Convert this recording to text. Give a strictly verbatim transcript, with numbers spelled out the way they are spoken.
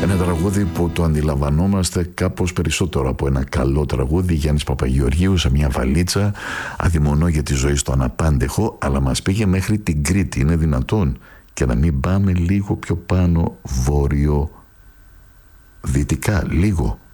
Ένα τραγούδι που το αντιλαμβανόμαστε κάπως περισσότερο από ένα καλό τραγούδι. Γιάννης Παπαγεωργίου, σε μια βαλίτσα. Αδειμονώ για τη ζωή στο αναπάντεχο, αλλά μας πήγε μέχρι την Κρήτη. Είναι δυνατόν? Και να μην πάμε λίγο πιο πάνω βόρειο δυτικά, λίγο?